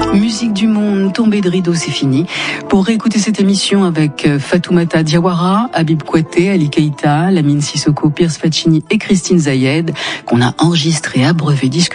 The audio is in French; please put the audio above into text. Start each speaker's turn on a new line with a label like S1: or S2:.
S1: Musique du monde, tombée de rideau, c'est fini. Pour réécouter cette émission avec Fatoumata Diawara, Habib Kouyaté, Ali Keïta, Lamine Sissoko, Pierce Faccini et Christine Zayed, qu'on a enregistré, abreuvé, discuté